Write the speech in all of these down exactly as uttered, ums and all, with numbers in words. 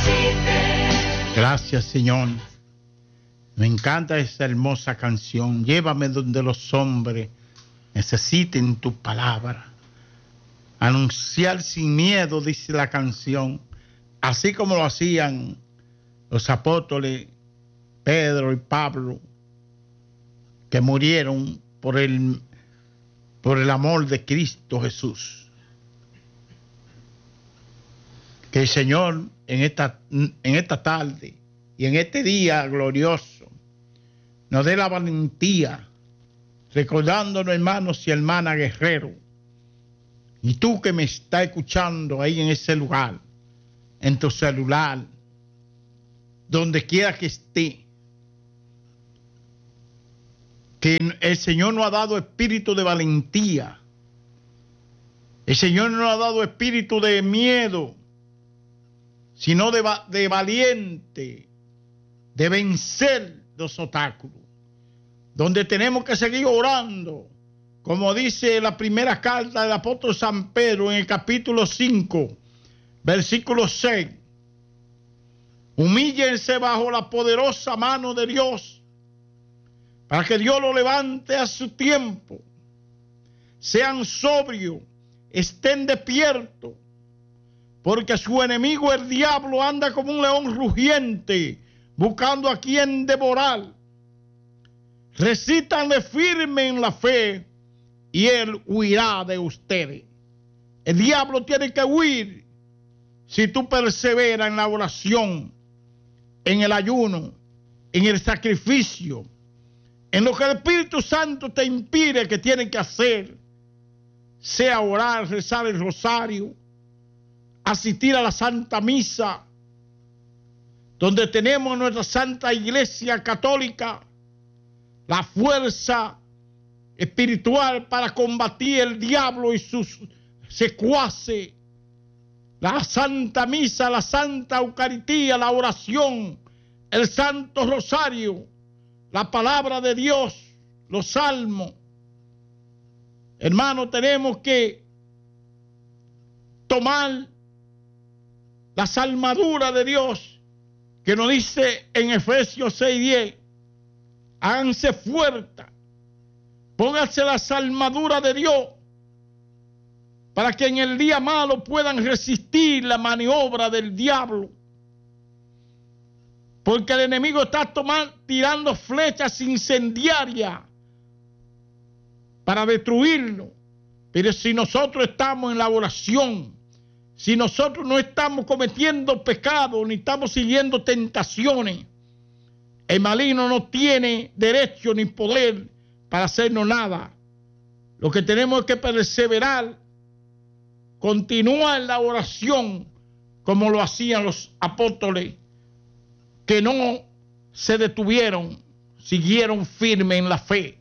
Gracias, Señor. Me encanta esa hermosa canción. Llévame donde los hombres necesiten tu palabra. Anunciar sin miedo, dice la canción, así como lo hacían los apóstoles Pedro y Pablo, que murieron por el, por el amor de Cristo Jesús. Que el Señor en esta, en esta tarde y en este día glorioso nos dé la valentía, recordándonos, hermanos y hermanas guerreros, y tú que me estás escuchando ahí en ese lugar, en tu celular, donde quiera que esté, que el Señor nos ha dado espíritu de valentía, el Señor no ha dado espíritu de miedo, sino de, de valiente, de vencer los obstáculos, donde tenemos que seguir orando, como dice la primera carta del apóstol San Pedro en el capítulo cinco, versículo seis. Humíllense bajo la poderosa mano de Dios, para que Dios lo levante a su tiempo. Sean sobrios, estén despiertos, porque su enemigo el diablo anda como un león rugiente, buscando a quien devorar. Resístanle firme en la fe, y él huirá de ustedes. El diablo tiene que huir si tú perseveras en la oración, en el ayuno, en el sacrificio, en lo que el Espíritu Santo te impide que tienes que hacer, sea orar, rezar el rosario, asistir a la Santa Misa, donde tenemos nuestra Santa Iglesia Católica, la fuerza espiritual para combatir el diablo y sus secuaces, la Santa Misa, la Santa Eucaristía, la oración, el Santo Rosario, la palabra de Dios, los salmos. Hermanos, tenemos que tomar las armaduras de Dios, que nos dice en Efesios seis diez, háganse fuertes, pónganse las armaduras de Dios, para que en el día malo puedan resistir la maniobra del diablo. Porque el enemigo está tomando, tirando flechas incendiarias para destruirlo. Pero si nosotros estamos en la oración, si nosotros no estamos cometiendo pecados, ni estamos siguiendo tentaciones, el maligno no tiene derecho ni poder para hacernos nada. Lo que tenemos es que perseverar, continuar la oración como lo hacían los apóstoles, que no se detuvieron, siguieron firmes en la fe,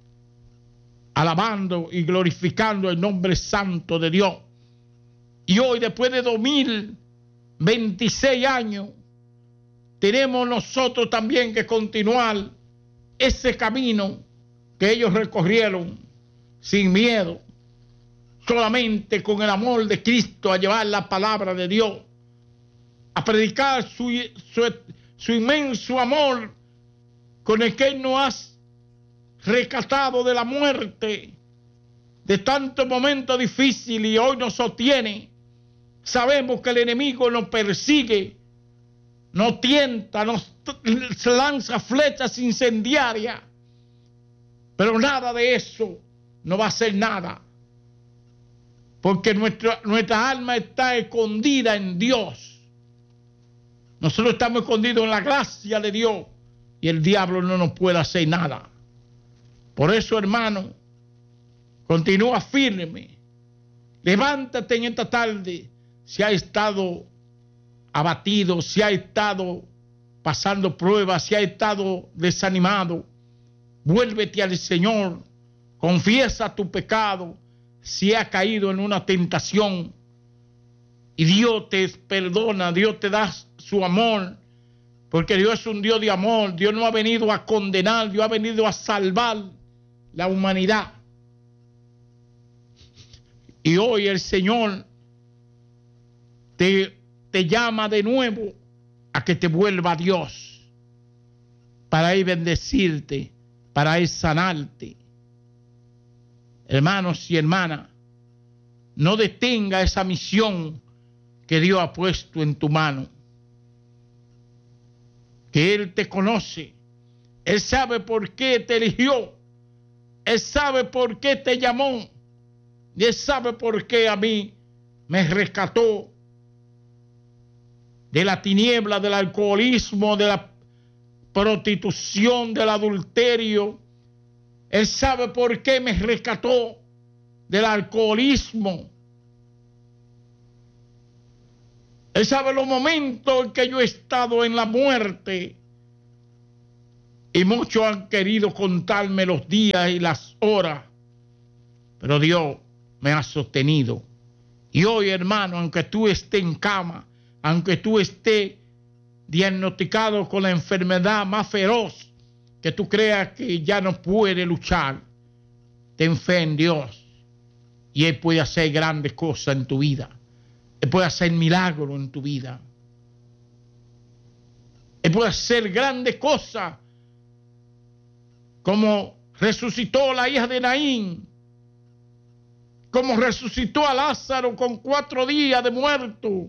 alabando y glorificando el nombre santo de Dios. Y hoy, después de dos mil veintiséis años, tenemos nosotros también que continuar ese camino que ellos recorrieron sin miedo, solamente con el amor de Cristo, a llevar la palabra de Dios, a predicar su, su, su inmenso amor con el que Él nos ha rescatado de la muerte, de tantos momentos difíciles, y hoy nos sostiene. Sabemos que el enemigo nos persigue, nos tienta, nos lanza flechas incendiarias, pero nada de eso no va a hacer nada, porque nuestra, nuestra alma está escondida en Dios. Nosotros estamos escondidos en la gracia de Dios, y el diablo no nos puede hacer nada. Por eso, hermano, continúa firme, levántate en esta tarde. Si ha estado abatido, si ha estado pasando pruebas, si ha estado desanimado, vuélvete al Señor, confiesa tu pecado, si ha caído en una tentación, y Dios te perdona, Dios te da su amor, porque Dios es un Dios de amor. Dios no ha venido a condenar, Dios ha venido a salvar la humanidad. Y hoy el Señor te, te llama de nuevo a que te vuelva a Dios, para Él bendecirte, para Él sanarte. Hermanos y hermanas, no detenga esa misión que Dios ha puesto en tu mano. Que Él te conoce. Él sabe por qué te eligió. Él sabe por qué te llamó. Y Él sabe por qué a mí me rescató de la tiniebla, del alcoholismo, de la prostitución, del adulterio. Él sabe por qué me rescató del alcoholismo. Él sabe los momentos en que yo he estado en la muerte. Y muchos han querido contarme los días y las horas. Pero Dios me ha sostenido. Y hoy, hermano, aunque tú estés en cama, aunque tú estés diagnosticado con la enfermedad más feroz, que tú creas que ya no puede luchar, ten fe en Dios. Y Él puede hacer grandes cosas en tu vida. Él puede hacer milagros en tu vida. Él puede hacer grandes cosas, como resucitó a la hija de Naín, como resucitó a Lázaro con cuatro días de muerto.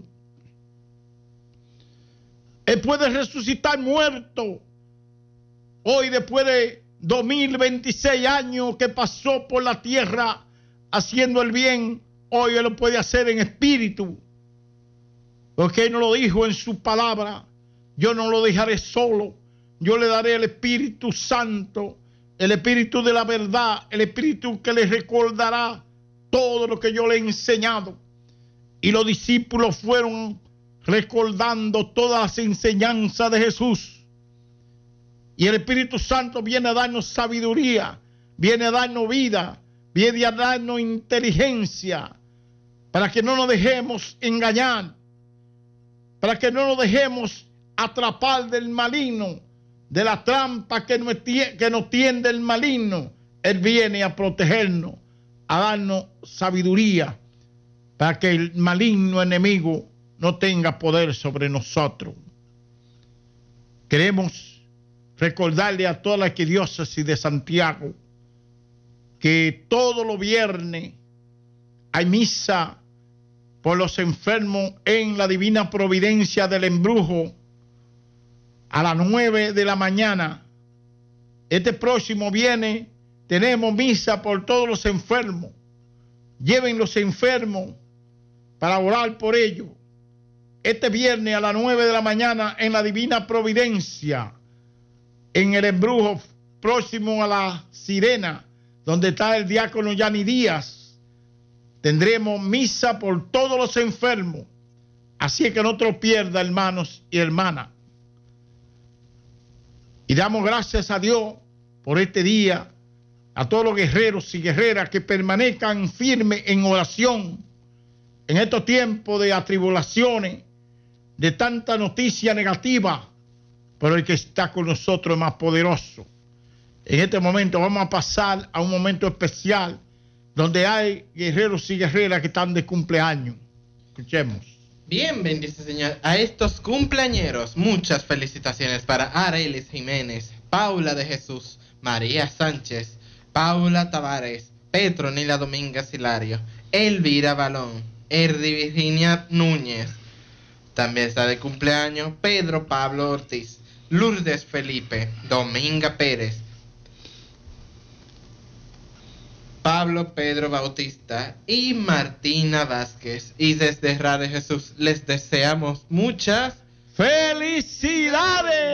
Él puede resucitar muerto. Hoy, después de dos mil veintiséis años que pasó por la tierra haciendo el bien, hoy Él lo puede hacer en espíritu. Porque Él nos lo dijo en su palabra. Yo no lo dejaré solo. Yo le daré el Espíritu Santo, el Espíritu de la verdad, el Espíritu que le recordará todo lo que yo le he enseñado. Y los discípulos fueron recordando todas las enseñanzas de Jesús. Y el Espíritu Santo viene a darnos sabiduría, viene a darnos vida, viene a darnos inteligencia, para que no nos dejemos engañar, para que no nos dejemos atrapar del maligno, de la trampa que nos, que nos tiende el maligno. Él viene a protegernos, a darnos sabiduría, para que el maligno enemigo no tenga poder sobre nosotros. Queremos recordarle a toda la arquidiócesis de Santiago que todos los viernes hay misa por los enfermos en la Divina Providencia del Embrujo a las nueve de la mañana. Este próximo viernes tenemos misa por todos los enfermos. Lleven los enfermos para orar por ellos. Este viernes a las nueve de la mañana en la Divina Providencia, en el Embrujo, próximo a la Sirena, donde está el diácono Yani Díaz, tendremos misa por todos los enfermos. Así que no te lo pierdas, hermanos y hermanas. Y damos gracias a Dios por este día, a todos los guerreros y guerreras que permanezcan firmes en oración en estos tiempos de atribulaciones, de tanta noticia negativa, pero el que está con nosotros es más poderoso. En este momento vamos a pasar a un momento especial donde hay guerreros y guerreras que están de cumpleaños. Escuchemos. Bien, bendice Señor a estos cumpleañeros. Muchas felicitaciones para Arelis Jiménez, Paula de Jesús, María Sánchez, Paula Tavares, Petronila Domínguez Hilario, Elvira Balón, Erdi Virginia Núñez. También está de cumpleaños Pedro Pablo Ortiz, Lourdes Felipe, Dominga Pérez, Pablo Pedro Bautista y Martina Vázquez. Y desde Radio Jesús les deseamos muchas ¡felicidades!